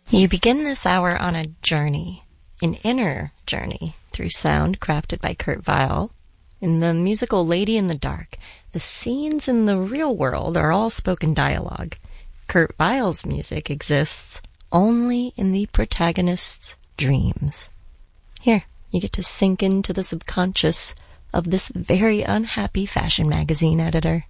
You begin this hour on a journey, an inner journey, through sound crafted by Kurt Weill. In the musical Lady in the Dark, the scenes in the real world are all spoken dialogue. Kurt Weill's music exists only in the protagonist's dreams. Here, you get to sink into the subconscious of this very unhappy fashion magazine editor.